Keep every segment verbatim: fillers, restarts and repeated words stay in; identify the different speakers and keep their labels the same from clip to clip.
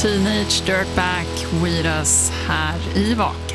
Speaker 1: Teenage Dirtbag with us här i Vaken.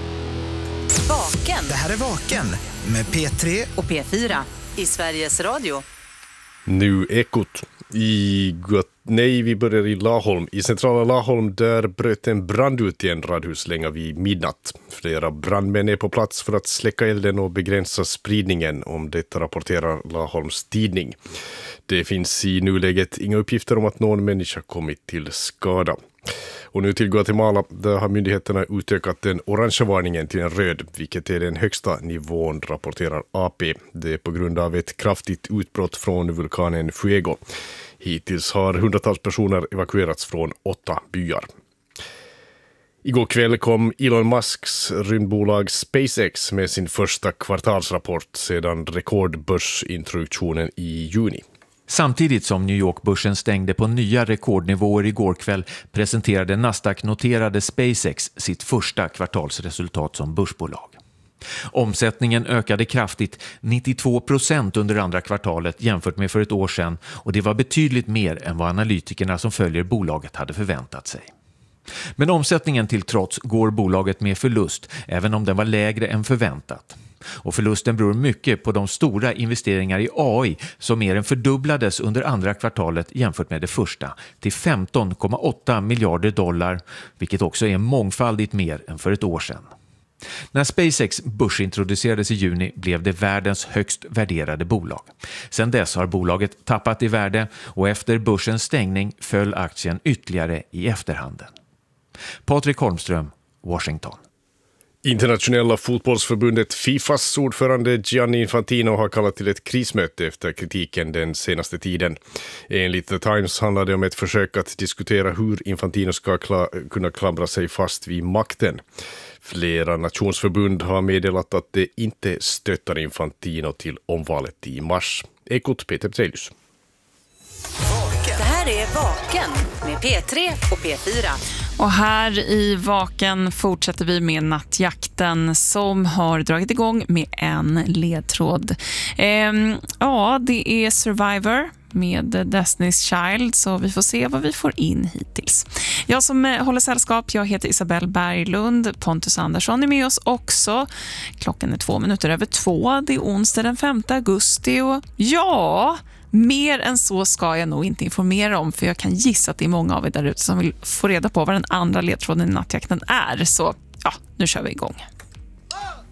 Speaker 2: Vaken.
Speaker 3: Det här är Vaken med P tre
Speaker 2: och P fyra i Sveriges Radio.
Speaker 4: Nu Ekot. I Gott... Nej, vi börjar i Laholm. I centrala Laholm där bröt en brand ut i en radhuslänga vid midnatt. Flera brandmän är på plats för att släcka elden och begränsa spridningen, om det rapporterar Laholms tidning. Det finns i nuläget inga uppgifter om att någon människa kommit till skada. Och nu till Guatemala, där har myndigheterna utökat den orangea varningen till en röd, vilket är den högsta nivån, rapporterar A P. Det är på grund av ett kraftigt utbrott från vulkanen Fuego. Hittills har hundratals personer evakuerats från åtta byar. Igår kväll kom Elon Musks rymdbolag SpaceX med sin första kvartalsrapport sedan rekordbörsintroduktionen i juni.
Speaker 5: Samtidigt som New York-börsen stängde på nya rekordnivåer igår kväll presenterade Nasdaq-noterade SpaceX sitt första kvartalsresultat som börsbolag. Omsättningen ökade kraftigt, nittiotvå procent under andra kvartalet jämfört med för ett år sedan, och det var betydligt mer än vad analytikerna som följer bolaget hade förväntat sig. Men omsättningen till trots går bolaget med förlust, även om den var lägre än förväntat. Och förlusten beror mycket på de stora investeringar i A I som mer än fördubblades under andra kvartalet jämfört med det första, till femton komma åtta miljarder dollar, vilket också är mångfaldigt mer än för ett år sedan. När SpaceX börsintroducerades i juni blev det världens högst värderade bolag. Sedan dess har bolaget tappat i värde, och efter börsens stängning föll aktien ytterligare i efterhanden. Patrik Holmström, Washington.
Speaker 4: Internationella fotbollsförbundet Fifas ordförande Gianni Infantino har kallat till ett krismöte efter kritiken den senaste tiden. Enligt The Times handlar det om ett försök att diskutera hur Infantino ska kla- kunna klamra sig fast vid makten. Flera nationsförbund har meddelat att det inte stöttar Infantino till omvalet i mars. Ekot Peter Trelius.
Speaker 2: Det här är Vaken med P tre och P fyra.
Speaker 1: Och här i Vaken fortsätter vi med nattjakten som har dragit igång med en ledtråd. Ehm, ja, det är Survivor med Destiny's Child, så vi får se vad vi får in hittills. Jag som håller sällskap, jag heter Isabelle Berglund. Pontus Andersson är med oss också. Klockan är två minuter över två. Det är onsdag den femte augusti och ja... mer än så ska jag nog inte informera om, för jag kan gissa att det är många av er där ute som vill få reda på vad den andra ledtråden i nattjakten är. Så ja, nu kör vi igång.